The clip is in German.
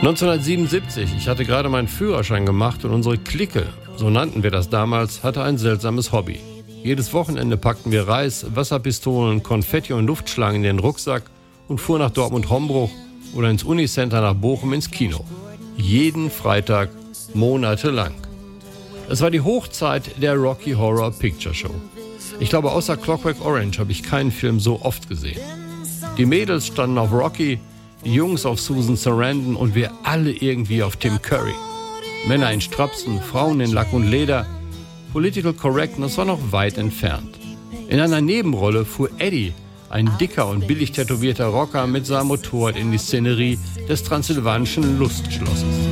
1977, ich hatte gerade meinen Führerschein gemacht und unsere Clique, so nannten wir das damals, hatte ein seltsames Hobby. Jedes Wochenende packten wir Reis, Wasserpistolen, Konfetti und Luftschlangen in den Rucksack und fuhren nach Dortmund-Hombruch oder ins Unicenter nach Bochum ins Kino. Jeden Freitag, monatelang. Es war die Hochzeit der Rocky Horror Picture Show. Ich glaube, außer Clockwork Orange habe ich keinen Film so oft gesehen. Die Mädels standen auf Rocky, die Jungs auf Susan Sarandon und wir alle irgendwie auf Tim Curry. Männer in Strapsen, Frauen in Lack und Leder. Political Correctness war noch weit entfernt. In einer Nebenrolle fuhr Eddie, ein dicker und billig tätowierter Rocker, mit seinem Motorrad in die Szenerie des transsilvanischen Lustschlosses.